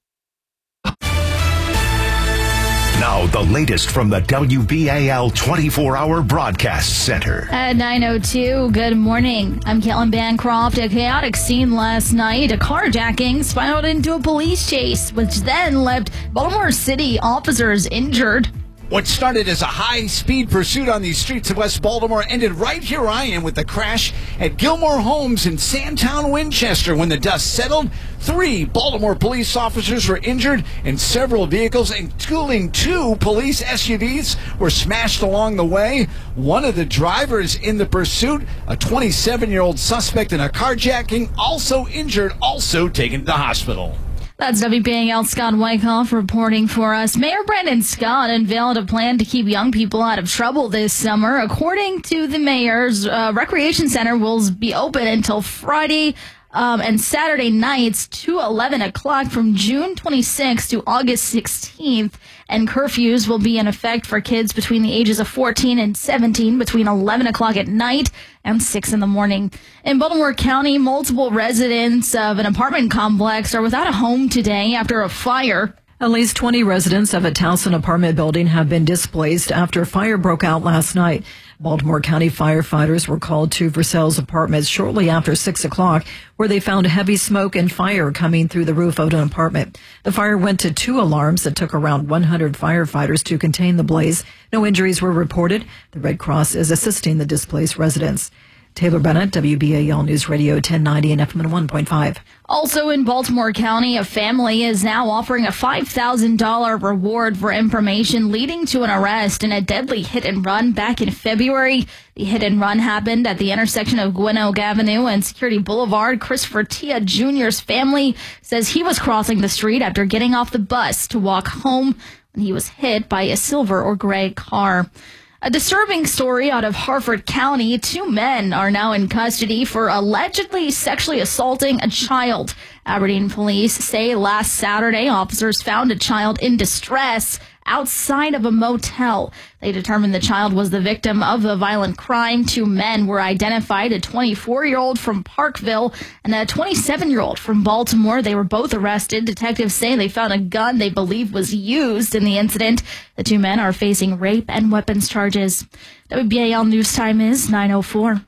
Now, the latest from the W B A L twenty-four hour Broadcast Center. At nine oh two, good morning. I'm Kellen Bancroft. A chaotic scene last night. A carjacking spiraled into a police chase, which then left Baltimore City officers injured. What started as a high-speed pursuit on these streets of West Baltimore ended right here I am with the crash at Gilmore Homes in Sandtown, Winchester. When the dust settled, three Baltimore police officers were injured and several vehicles, including two police S U Vs, were smashed along the way. One of the drivers in the pursuit, a twenty-seven-year-old suspect in a carjacking, also injured, also taken to the hospital. That's W B A L Scott Wyckoff reporting for us. Mayor Brandon Scott unveiled a plan to keep young people out of trouble this summer. According to the mayor's uh, recreation center will be open until Friday um, and Saturday nights to eleven o'clock from June twenty-sixth to August sixteenth. And curfews will be in effect for kids between the ages of fourteen and seventeen between eleven o'clock at night and six in the morning. In Baltimore County, multiple residents of an apartment complex are without a home today after a fire. At least twenty residents of a Towson apartment building have been displaced after a fire broke out last night. Baltimore County firefighters were called to Versailles Apartments shortly after six o'clock, where they found heavy smoke and fire coming through the roof of an apartment. The fire went to two alarms that took around one hundred firefighters to contain the blaze. No injuries were reported. The Red Cross is assisting the displaced residents. Taylor Bennett, W B A L News Radio ten ninety and F M one point five. Also in Baltimore County, a family is now offering a five thousand dollars reward for information leading to an arrest in a deadly hit and run back in February. The hit and run happened at the intersection of Gwen Oak Avenue and Security Boulevard. Christopher Tia Junior's family says he was crossing the street after getting off the bus to walk home when he was hit by a silver or gray car. A disturbing story out of Harford County. Two men are now in custody for allegedly sexually assaulting a child. Aberdeen police say last Saturday, officers found a child in distress outside of a motel. They determined the child was the victim of a violent crime. Two men were identified, a twenty-four-year-old from Parkville and a twenty-seven-year-old from Baltimore. They were both arrested. Detectives say they found a gun they believe was used in the incident. The two men are facing rape and weapons charges. W B A L News Time is nine oh four.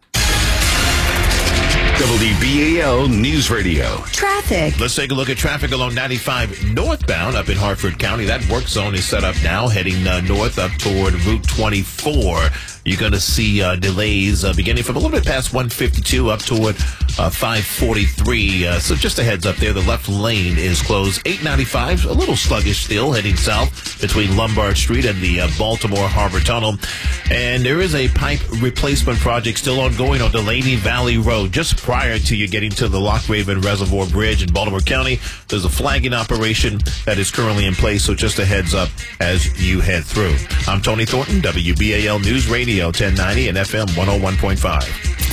W B A L News Radio. Traffic. Let's take a look at traffic along ninety-five northbound up in Hartford County. That work zone is set up now, heading uh, north up toward Route twenty-four. You're going to see uh, delays uh, beginning from a little bit past one fifty-two up toward uh, five forty-three. Uh, so just a heads up there, the left lane is closed. eight ninety-five, a little sluggish still, heading south between Lombard Street and the uh, Baltimore Harbor Tunnel. And there is a pipe replacement project still ongoing on Delaney Valley Road, just prior to you getting to the Lock Raven Reservoir Bridge in Baltimore County. There's a flagging operation that is currently in place, so just a heads up as you head through. I'm Tony Thornton, W B A L News Radio ten ninety and F M one oh one point five.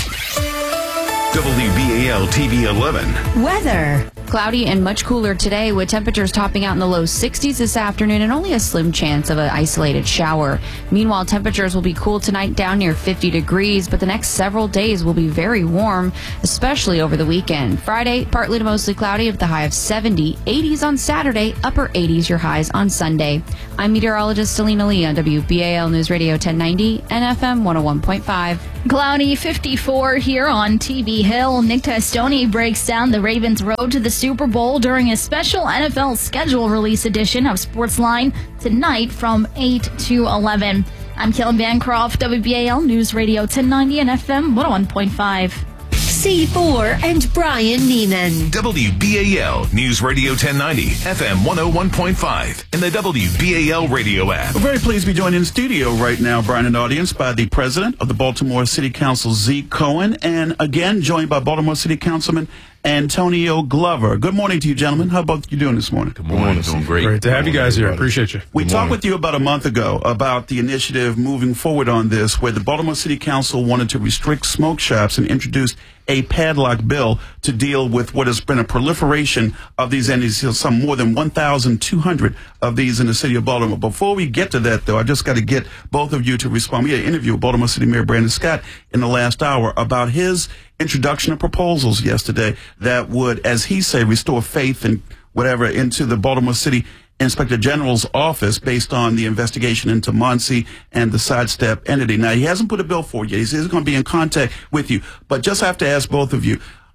W B A L T V eleven. Weather. Cloudy and much cooler today with temperatures topping out in the low sixties this afternoon and only a slim chance of an isolated shower. Meanwhile, temperatures will be cool tonight down near fifty degrees, but the next several days will be very warm, especially over the weekend. Friday, partly to mostly cloudy with the high of seventy, eighties on Saturday, upper eighties your highs on Sunday. I'm meteorologist Selena Lee on W B A L News Radio ten ninety and F M one oh one point five. Cloudy fifty-four here on T V Hill. Nick Testoni breaks down the Ravens' road to the Super Bowl during a special N F L schedule release edition of Sportsline tonight from eight to eleven. I'm Kellen Bancroft, W B A L News Radio ten ninety and F M one oh one point five. C four and Brian Neiman. W B A L News Radio ten ninety, F M one oh one point five, and the W B A L radio app. We're very pleased to be joined in studio right now, Brian and audience, by the president of the Baltimore City Council, Zeke Cohen, and again joined by Baltimore City Councilman Antonio Glover. Good morning to you, gentlemen. How about you doing this morning? Good morning. morning. Doing great. Great to have you guys here. Appreciate you. We talked with you about a month ago about the initiative moving forward on this, where the Baltimore City Council wanted to restrict smoke shops and introduced a padlock bill to deal with what has been a proliferation of these entities, some more than one thousand two hundred of these in the city of Baltimore. Before we get to that, though, I just got to get both of you to respond. We had an interview with Baltimore City Mayor Brandon Scott in the last hour about his introduction of proposals yesterday that would, as he said, restore faith and whatever into the Baltimore City Inspector General's office based on the investigation into Muncie and the sidestep entity. Now, he hasn't put a bill forward yet. He says he's going to be in contact with you. But just have to ask both of you.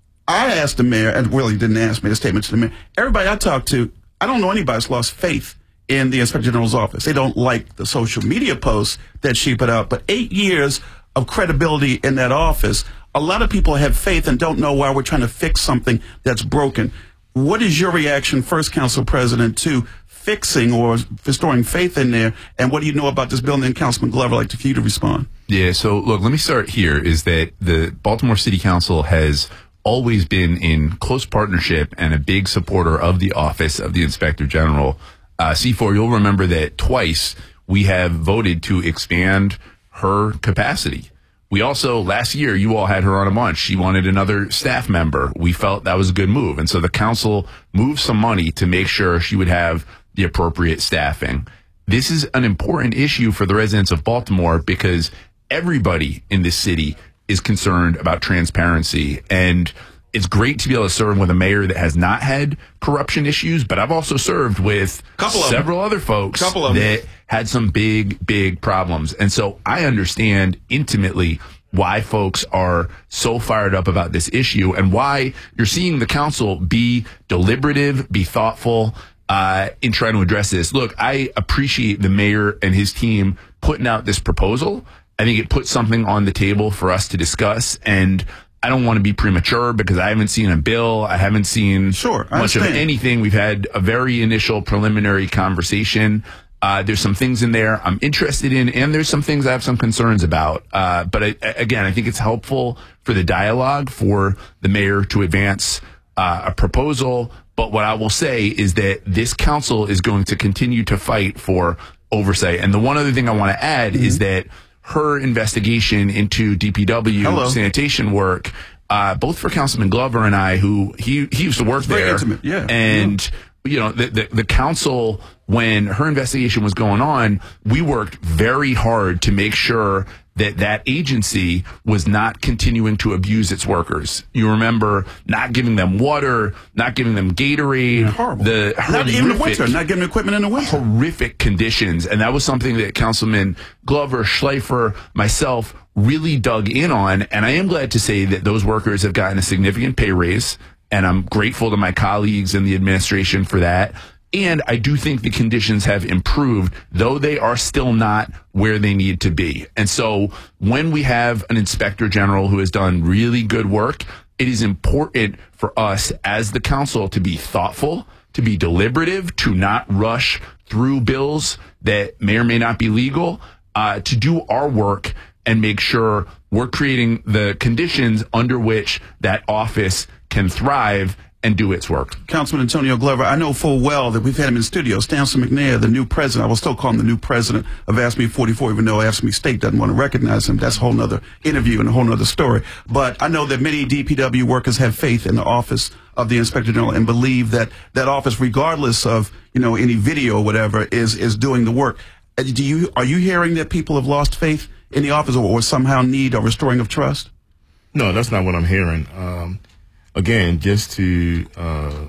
I asked the mayor, and really didn't ask me, the statement to the mayor. Everybody I talked to, I don't know anybody that's lost faith in the Inspector General's office. They don't like the social media posts that she put out. But eight years of credibility in that office, a lot of people have faith and don't know why we're trying to fix something that's broken. What is your reaction, first Council President, to fixing or restoring faith in there, and what do you know about this bill? And then Councilman Glover, I'd like for you to respond. Yeah, so look, let me start here, is that the Baltimore City Council has always been in close partnership and a big supporter of the office of the Inspector General. Uh, C four, you'll remember that twice we have voted to expand her capacity. We also, last year, you all had her on a bunch. She wanted another staff member. We felt that was a good move. And so the council moved some money to make sure she would have the appropriate staffing. This is an important issue for the residents of Baltimore because everybody in this city is concerned about transparency. And it's great to be able to serve with a mayor that has not had corruption issues, but I've also served with Couple several other folks Couple of that had some big, big problems. And so I understand intimately why folks are so fired up about this issue and why you're seeing the council be deliberative, be thoughtful, uh, in trying to address this. Look, I appreciate the mayor and his team putting out this proposal. I think it puts something on the table for us to discuss, and I don't want to be premature because I haven't seen a bill. I haven't seen sure, I much understand. of anything. We've had a very initial preliminary conversation. Uh, there's some things in there I'm interested in, and there's some things I have some concerns about. Uh, but I, again, I think it's helpful for the dialogue for the mayor to advance uh, a proposal. But what I will say is that this council is going to continue to fight for oversight. And the one other thing I want to add mm-hmm. is that her investigation into D P W Hello. sanitation work, uh, both for Councilman Glover and I, who he, he used to work it's very there. Intimate. Yeah. And, yeah. you know, the, the, the council, when her investigation was going on, we worked very hard to make sure that that agency was not continuing to abuse its workers. You remember not giving them water, not giving them Gatorade. Yeah, horrible. The not even in the winter, not giving equipment in the winter. Horrific conditions. And that was something that Councilman Glover, Schleifer, myself really dug in on. And I am glad to say that those workers have gotten a significant pay raise. And I'm grateful to my colleagues in the administration for that. And I do think the conditions have improved, though they are still not where they need to be. And so when we have an inspector general who has done really good work, it is important for us as the council to be thoughtful, to be deliberative, to not rush through bills that may or may not be legal, uh, to do our work and make sure we're creating the conditions under which that office can thrive and do its work. Councilman Antonio Glover, I know full well that we've had him in studio. Stanson McNair, the new president, I will still call him the new president of AFSCME forty-four, even though AFSCME State doesn't want to recognize him. That's a whole nother interview and a whole nother story. But I know that many D P W workers have faith in the office of the Inspector General and believe that that office, regardless of, you know, any video or whatever, is is doing the work. Do you are you hearing that people have lost faith in the office or, or somehow need a restoring of trust? No, that's not what I'm hearing. Um, Again, just to uh,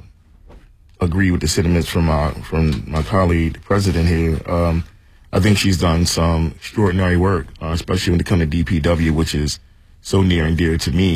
agree with the sentiments from my from my colleague, the president here, um, I think she's done some extraordinary work, uh, especially when it comes to D P W, which is so near and dear to me.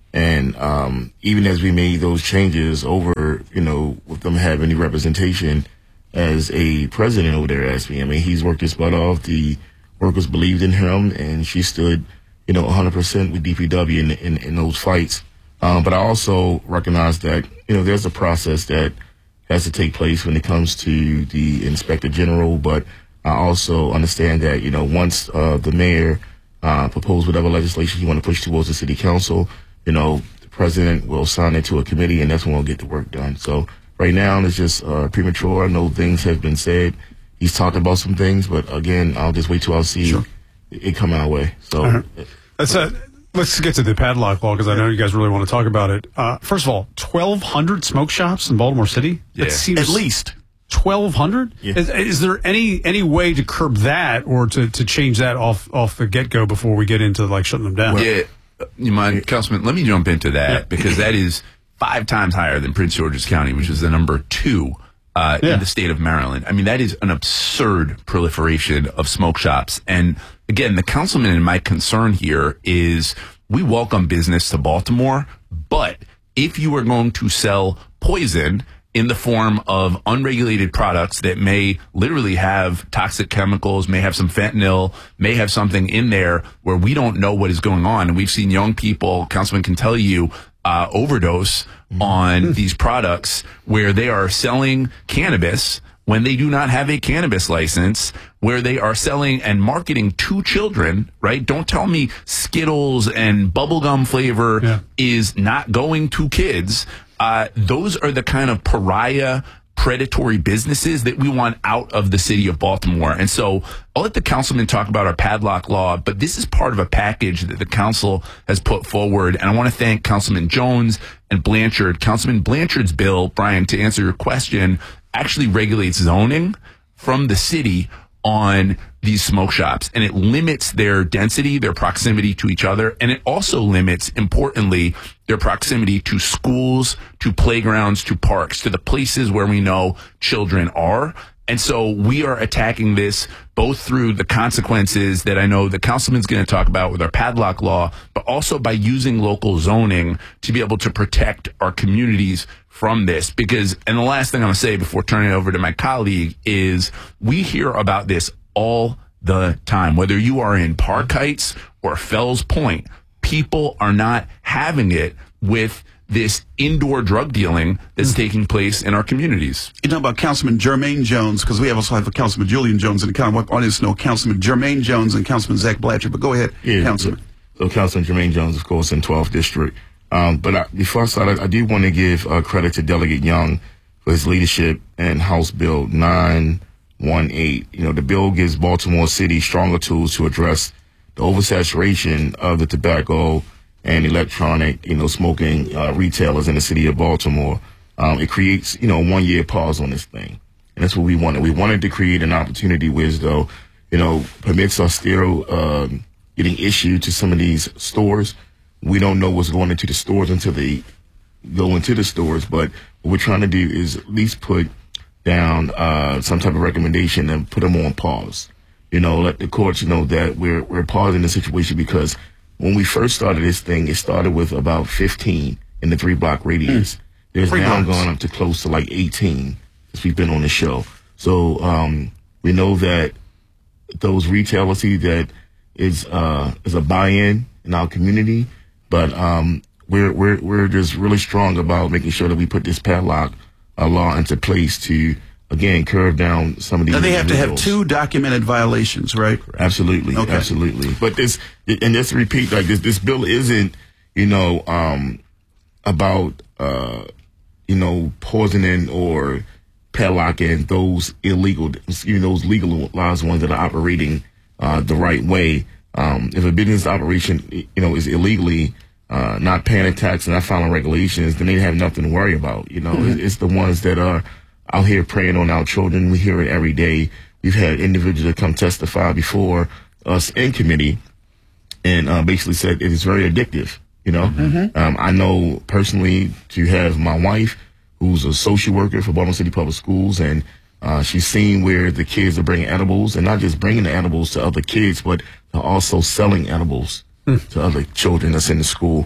And um, even as we made those changes over, you know, with them having any representation as a president over there, asked me. I mean, he's worked his butt off. The workers believed in him, and she stood, you know, one hundred percent with D P W in, in, in those fights. Um, but I also recognize that, you know, there's a process that has to take place when it comes to the inspector general. But I also understand that, you know, once uh, the mayor uh, proposed whatever legislation you want to push towards the city council, you know, the president will sign it to a committee, and that's when we'll get the work done. So right now, it's just uh, premature. I know things have been said. He's talked about some things, but again, I'll just wait till I see sure. it come our way. So uh-huh. That's a, let's get to the padlock law, because I know you guys really want to talk about it. Uh, first of all, twelve hundred smoke shops in Baltimore City? Yeah. That seems At least. twelve hundred? Yeah. Is, is there any any way to curb that or to, to change that off, off the get-go before we get into, like, shutting them down? Yeah. You mind, Councilman, let me jump into that yeah. because that is five times higher than Prince George's County, which is the number two uh, yeah. in the state of Maryland. I mean, that is an absurd proliferation of smoke shops. And again, the councilman and my concern here is we welcome business to Baltimore, but if you are going to sell poison in the form of unregulated products that may literally have toxic chemicals, may have some fentanyl, may have something in there where we don't know what is going on. And we've seen young people, Councilman can tell you, uh, overdose mm-hmm. on these products where they are selling cannabis when they do not have a cannabis license, where they are selling and marketing to children, right? Don't tell me Skittles and bubblegum flavor yeah. is not going to kids. Uh, those are the kind of pariah, predatory businesses that we want out of the city of Baltimore. And so I'll let the councilman talk about our padlock law, but this is part of a package that the council has put forward. And I want to thank Councilman Jones and Blanchard. Councilman Blanchard's bill, Brian, to answer your question, actually regulates zoning from the city on these smoke shops, and it limits their density, their proximity to each other, and it also limits, importantly, their proximity to schools, to playgrounds, to parks, to the places where we know children are. And so we are attacking this both through the consequences that I know the councilman's going to talk about with our padlock law, but also by using local zoning to be able to protect our communities from this. Because, and the last thing I'm going to say before turning it over to my colleague is we hear about this all the time. Whether you are in Park Heights or Fells Point, people are not having it with this indoor drug dealing that's taking place in our communities. You know about Councilman Jermaine Jones, because we also have a Councilman Julian Jones in the county. What audience know Councilman Jermaine Jones and Councilman Zach Blatcher, but go ahead, yeah, Councilman. So, so Councilman Jermaine Jones, of course, in twelfth District. Um, but I, before I start, I, I do want to give uh, credit to Delegate Young for his leadership in House Bill nine one eight. You know, the bill gives Baltimore City stronger tools to address the oversaturation of the tobacco and electronic, you know, smoking uh, retailers in the city of Baltimore. Um, it creates, you know, a one-year pause on this thing. And that's what we wanted. We wanted to create an opportunity where, though, you know, permits are still uh, getting issued to some of these stores. We don't know what's going into the stores until they go into the stores. But what we're trying to do is at least put down uh, some type of recommendation and put them on pause. You know, let the courts know that we're we're pausing the situation, because when we first started this thing, it started with about fifteen in the three block radius. Mm. There's three now blocks. Gone up to close to like eighteen since we've been on the show. So um, we know that those retailers see that is uh, is a buy-in in our community, but um, we're we're we're just really strong about making sure that we put this padlock uh, law into place to, again, curve down some of these. And they have to have two documented violations, right? Absolutely, okay. absolutely. But this, and just to repeat, like this, this bill isn't, you know, um, about, uh, you know, poisoning or padlocking those illegal, you know, those legalized ones that are operating uh, the right way. Um, if a business operation, you know, is illegally uh, not paying a tax and not following regulations, then they have nothing to worry about. You know, mm-hmm. it's, it's the ones that are out here preying on our children. We hear it every day. We've had individuals that come testify before us in committee and uh, basically said it is very addictive. You know, mm-hmm. um, I know personally to have my wife, who's a social worker for Baltimore City Public Schools, and uh, she's seen where the kids are bringing edibles, and not just bringing the edibles to other kids, but also selling edibles mm. to other children that's in the school.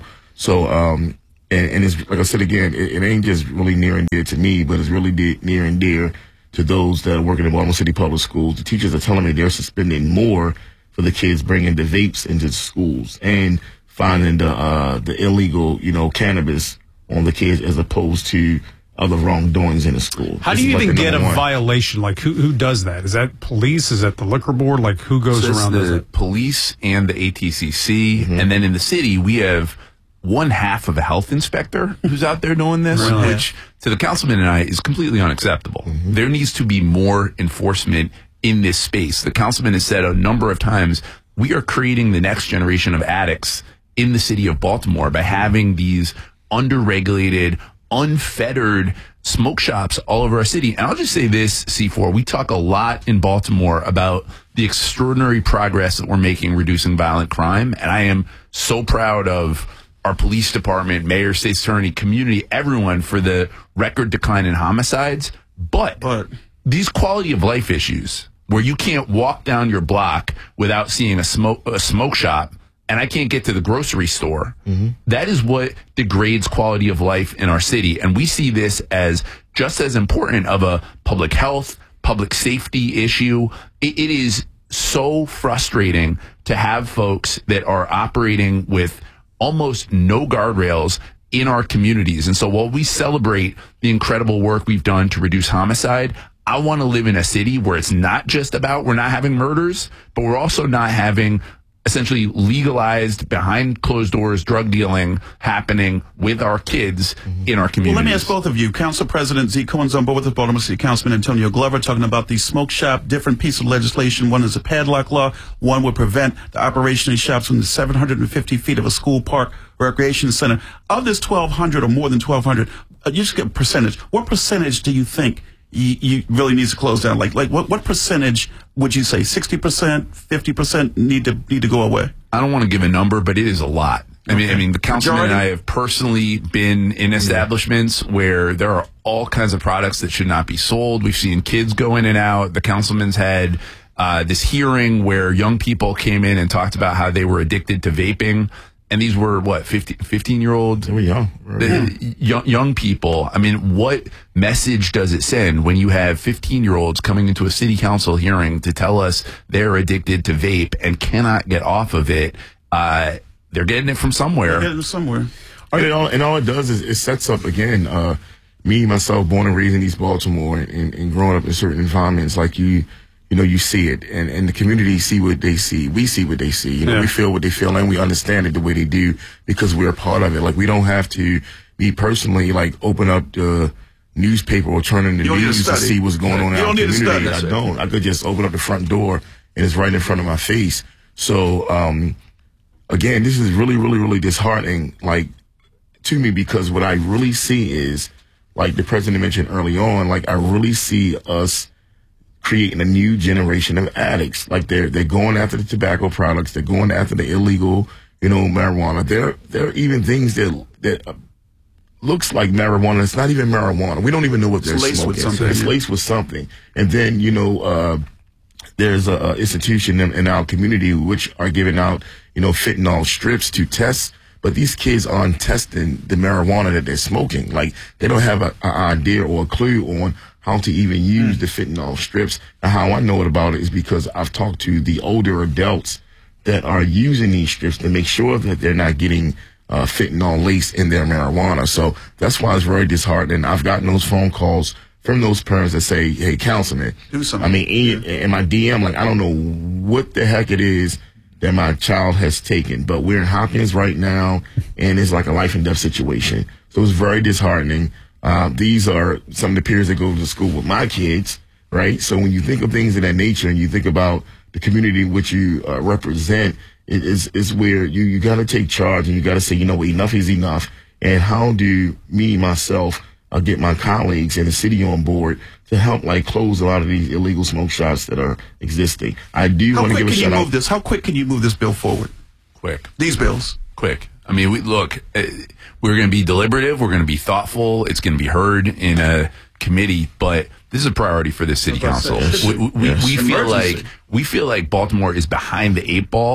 So, um, and, and it's like I said again, it, it ain't just really near and dear to me, but it's really de- near and dear to those that are working in Baltimore City Public Schools. The teachers are telling me they're suspending more for the kids bringing the vapes into schools and finding the uh, the illegal, you know, cannabis on the kids as opposed to other wrongdoings in the school. How This do you is like even the get a number one. violation? Like, who who does that? Is that police? Is that the liquor board? Like, who goes So it's around? the does it? police and the A T C C, Mm-hmm. and then in the city we have one half of a health inspector who's out there doing this, Really? which to the councilman and I is completely unacceptable. Mm-hmm. There needs to be more enforcement in this space. The councilman has said a number of times we are creating the next generation of addicts in the city of Baltimore by having these underregulated, unfettered smoke shops all over our city. And I'll just say this, C four, we talk a lot in Baltimore about the extraordinary progress that we're making reducing violent crime. And I am so proud of our police department, mayor, state attorney, community, everyone for the record decline in homicides. But, but these quality of life issues where you can't walk down your block without seeing a smoke, a smoke shop, and I can't get to the grocery store. Mm-hmm. That is what degrades quality of life in our city. And we see this as just as important of a public health, public safety issue. It, it is so frustrating to have folks that are operating with almost no guardrails in our communities. And so while we celebrate the incredible work we've done to reduce homicide, I want to live in a city where it's not just about we're not having murders, but we're also not having essentially legalized behind closed doors drug dealing happening with our kids in our communities. Well, let me ask both of you. Council President Z. Cohen's on board with the Baltimore City Councilman Antonio Glover talking about the smoke shop, different piece of legislation. One is a padlock law. One would prevent the operation of shops within seven hundred fifty feet of a school, park, recreation center. Of this twelve hundred or more than twelve hundred, uh, you just get a percentage. What percentage do you think you, you really needs to close down? Like, like what, what percentage would you say? sixty percent, fifty percent need to need to go away? I don't want to give a number, but it is a lot. I mean, I mean, the councilman and I have personally been in establishments where there are all kinds of products that should not be sold. We've seen kids go in and out. The councilman's had uh, this hearing where young people came in and talked about how they were addicted to vaping. And these were, what, fifteen-year-olds? They were young. The, young. Young people. I mean, what message does it send when you have fifteen-year-olds coming into a city council hearing to tell us they're addicted to vape and cannot get off of it? Uh, they're getting it from somewhere. They're getting it somewhere. And all, and all it does is it sets up, again, uh, me, myself, born and raised in East Baltimore and, and growing up in certain environments, like you, you know, you see it, and, and the community see what they see. We see what they see. You know, Yeah. we feel what they feel, and we understand it the way they do because we're a part of it. Like, we don't have to be personally, like, open up the newspaper or turn in the You don't need to news to study. see what's going on in You our don't need to community. study. I don't. I could just open up the front door, and it's right in front of my face. So, um, again, this is really, really, really disheartening, like, to me, because what I really see is, like the president mentioned early on, like, I really see us creating a new generation of addicts. Like, they're they're going after the tobacco products, they're going after the illegal, you know, marijuana. There there are even things that that uh, looks like marijuana. It's not even marijuana. We don't even know what they're It's laced with smoking. something, It's yeah. laced with something. And then, you know, uh, there's a, a institution in, in our community which are giving out, you know, fentanyl strips to test. But these kids aren't testing the marijuana that they're smoking. Like, they don't have an idea or a clue on how to even use the fentanyl strips. And how I know it about it is because I've talked to the older adults that are using these strips to make sure that they're not getting uh, fentanyl laced in their marijuana. So that's why it's very disheartening. I've gotten those phone calls from those parents that say, hey, councilman, Do something. I mean, in, in my D M, like, I don't know what the heck it is that my child has taken, but we're in Hopkins right now, and it's like a life and death situation. So it's very disheartening. Uh, these are some of the peers that go to school with my kids, right? So when you think of things of that nature and you think about the community which you uh, represent, it is, is where you, you got to take charge and you got to say, you know, enough is enough. And how do me, myself, uh, get my colleagues in the city on board to help, like, close a lot of these illegal smoke shops that are existing? I do How want to quick give a can you shout move out. this? How quick can you move this bill forward? Quick. These bills. Quick. I mean, we look, uh, we're going to be deliberative. We're going to be thoughtful. It's going to be heard in a committee, but this is a priority for the city council. Yes. We, we, Yes. we feel Emergency. like we feel like Baltimore is behind the eight ball,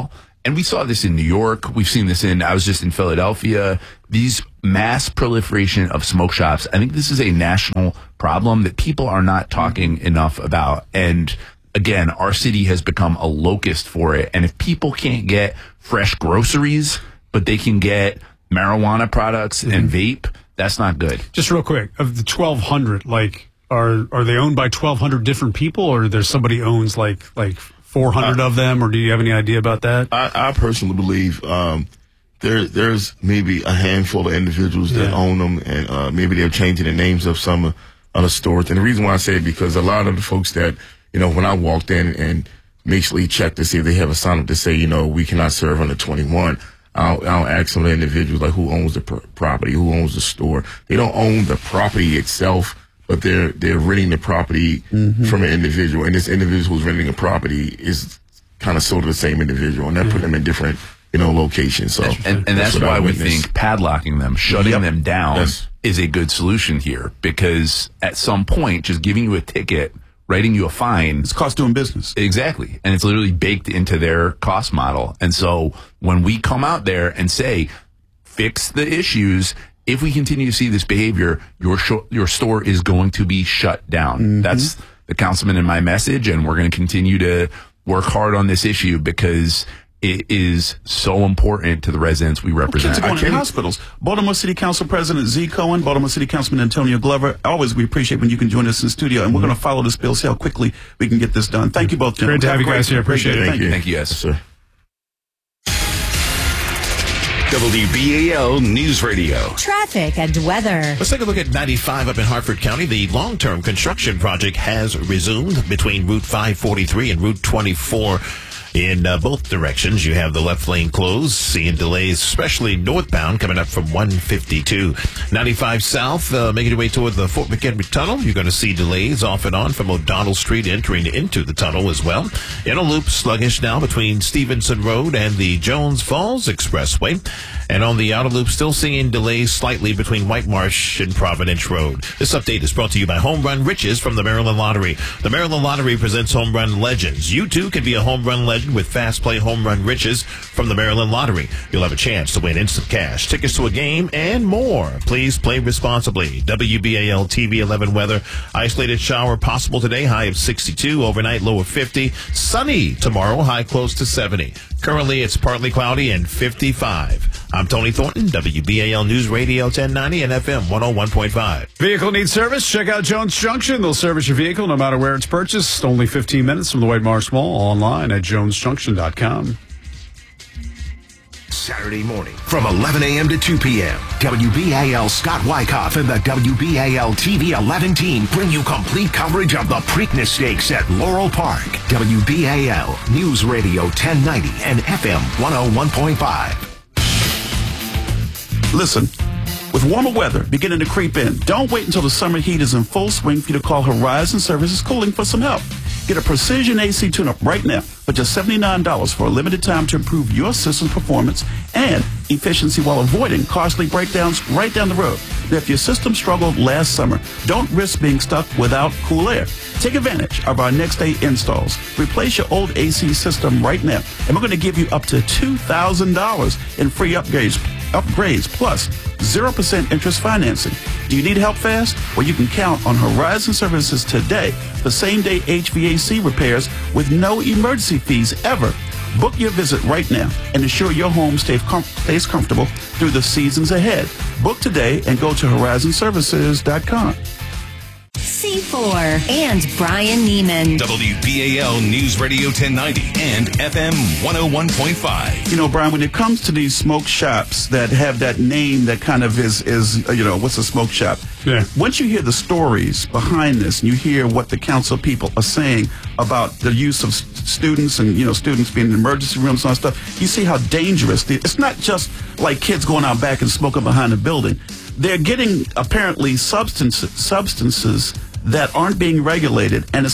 and we saw this in New York. We've seen this in, I was just in Philadelphia. These mass proliferation of smoke shops. I think this is a national problem that people are not talking enough about. And again, our city has become a locust for it. And if people can't get fresh groceries, but they can get marijuana products mm-hmm. and vape, that's not good. Just real quick, of the twelve hundred, like, are are they owned by twelve hundred different people, or there's somebody owns like like four hundred uh, of them, or do you have any idea about that? I, I personally believe um, there there's maybe a handful of individuals that Yeah. own them, and uh, maybe they're changing the names of some of the stores. And the reason why I say it, because a lot of the folks that, you know, when I walked in and basically checked to see if they have a sign up to say, you know, we cannot serve under twenty-one, I'll, I'll ask some of the individuals, like, who owns the pr- property, who owns the store. They don't own the property itself, but they're they're renting the property mm-hmm. from an individual. And this individual who's renting a property is kind of sort of the same individual, and they're putting them in different, you know, locations. So, and, and that's, what why I we witnessed. think padlocking them, shutting Yep. them down Yes. is a good solution here, because at some point, just giving you a ticket, writing you a fine, It's cost doing business. exactly, and it's literally baked into their cost model. And so when we come out there and say, fix the issues, if we continue to see this behavior, your sh- your store is going to be shut down. Mm-hmm. That's the councilman and my message, and we're going to continue to work hard on this issue because it is so important to the residents we represent. Kids are going to hospitals. Baltimore City Council President Z. Cohen, Baltimore City Councilman Antonio Glover. Always we appreciate when you can join us in the studio, and we're going to follow this bill, see how quickly we can get this done. Thank you both, gentlemen. Great to have you a guys great- here. great Appreciate day. it. Thank you. Thank you, guys. Sir. W B A L News Radio. Traffic and weather. Let's take a look at ninety-five up in Hartford County. The long-term construction project has resumed between Route five forty-three and Route twenty-four. In uh, both directions, you have the left lane closed, seeing delays, especially northbound, coming up from one fifty-two. ninety-five south, uh, making your way toward the Fort McHenry Tunnel. You're going to see delays off and on from O'Donnell Street, entering into the tunnel as well. Inner loop sluggish now between Stevenson Road and the Jones Falls Expressway. And on the outer loop, still seeing delays slightly between White Marsh and Providence Road. This update is brought to you by Home Run Riches from the Maryland Lottery. The Maryland Lottery presents Home Run Legends. You too can be a home run legend with Fast Play Home Run Riches from the Maryland Lottery. You'll have a chance to win instant cash, tickets to a game, and more. Please play responsibly. W B A L T V eleven weather. Isolated shower possible today, high of sixty-two. Overnight, low of fifty. Sunny tomorrow, high close to seventy. Currently, it's partly cloudy and fifty-five. I'm Tony Thornton, W B A L News Radio ten ninety and F M one oh one point five. Vehicle needs service? Check out Jones Junction. They'll service your vehicle no matter where it's purchased. Only fifteen minutes from the White Marsh Mall. Online at jones junction dot com. Saturday morning from eleven a.m. to two p.m. W B A L Scott Wyckoff and the W B A L T V eleven team bring you complete coverage of the Preakness Stakes at Laurel Park. W B A L News Radio ten ninety and F M one oh one point five. Listen, with warmer weather beginning to creep in, don't wait until the summer heat is in full swing for you to call Horizon Services Cooling for some help. Get a precision A C tune-up right now for just seventy-nine dollars for a limited time to improve your system's performance and efficiency while avoiding costly breakdowns right down the road. Now, if your system struggled last summer, don't risk being stuck without cool air. Take advantage of our next day installs. Replace your old A C system right now, and we're going to give you up to two thousand dollars in free upgrades, upgrades plus zero percent interest financing. Do you need help fast? Well, you can count on Horizon Services today for same-day H V A C repairs with no emergency fees ever. Book your visit right now and ensure your home stays, com- stays comfortable through the seasons ahead. Book today and go to horizon services dot com. C four and Brian Neiman. W B A L News Radio ten ninety and F M one oh one point five. You know, Brian, when it comes to these smoke shops that have that name that kind of is, is uh, you know, what's a smoke shop? Yeah. Once you hear the stories behind this and you hear what the council people are saying about the use of st- students and, you know, students being in emergency rooms and all that stuff, you see how dangerous the, it's not just like kids going out back and smoking behind a building. They're getting apparently substances, substances that aren't being regulated, and it's